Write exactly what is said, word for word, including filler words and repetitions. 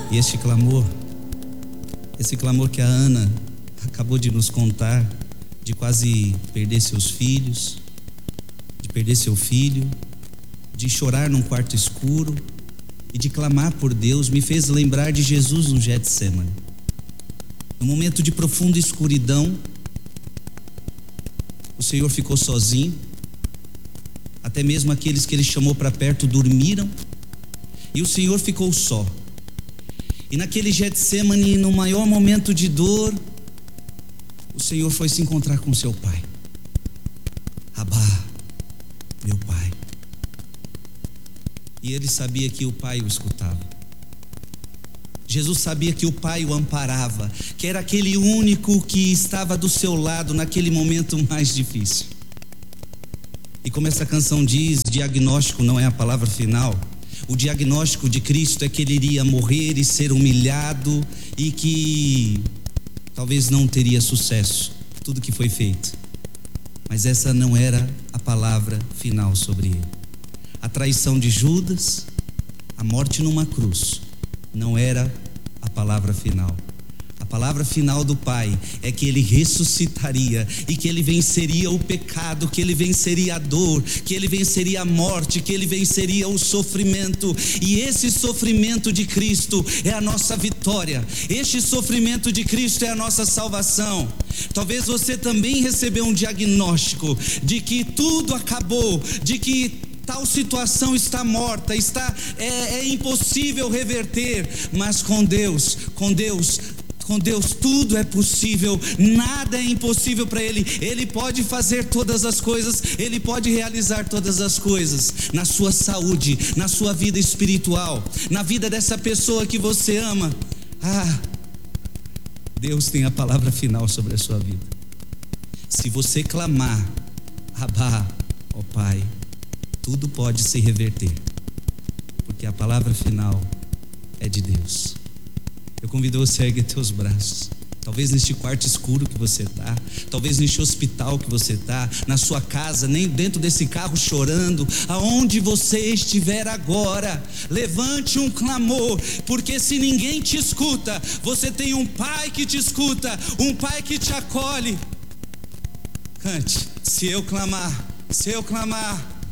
E este clamor, esse clamor que a Ana acabou de nos contar, de quase perder seus filhos, de perder seu filho, de chorar num quarto escuro e de clamar por Deus, me fez lembrar de Jesus no Getsemane. No momento de profunda escuridão, o Senhor ficou sozinho. Até mesmo aqueles que Ele chamou para perto dormiram, e o Senhor ficou só. E naquele Getsemane, no maior momento de dor, o Senhor foi se encontrar com seu pai. Abá, meu pai. E ele sabia que o pai o escutava. Jesus sabia que o pai o amparava, que era aquele único que estava do seu lado naquele momento mais difícil. E como essa canção diz, diagnóstico não é a palavra final. O diagnóstico de Cristo é que Ele iria morrer e ser humilhado, e que talvez não teria sucesso tudo que foi feito. Mas essa não era a palavra final sobre Ele. A traição de Judas, a morte numa cruz, não era a palavra final. A palavra final do Pai é que Ele ressuscitaria e que Ele venceria o pecado, que Ele venceria a dor, que Ele venceria a morte, que Ele venceria o sofrimento. E esse sofrimento de Cristo é a nossa vitória. Este sofrimento de Cristo é a nossa salvação. Talvez você também recebeu um diagnóstico de que tudo acabou, de que tal situação está morta, está, é, é impossível reverter. Mas com Deus, com Deus Com Deus tudo é possível, nada é impossível para Ele. Ele pode fazer todas as coisas, Ele pode realizar todas as coisas na sua saúde, na sua vida espiritual, na vida dessa pessoa que você ama. Ah, Deus tem a palavra final sobre a sua vida. Se você clamar, Abá, ó Pai, tudo pode se reverter, porque a palavra final é de Deus. Eu convido você a erguer teus braços. Talvez neste quarto escuro que você está, talvez neste hospital que você está, na sua casa, nem dentro desse carro chorando, aonde você estiver agora, levante um clamor, porque se ninguém te escuta, você tem um Pai que te escuta, um Pai que te acolhe. Cante: se eu clamar, se eu clamar,